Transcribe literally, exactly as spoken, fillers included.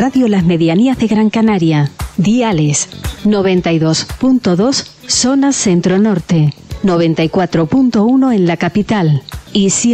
Radio Las Medianías de Gran Canaria. Diales noventa y dos punto dos zona centro-norte, noventa y cuatro punto uno en la capital y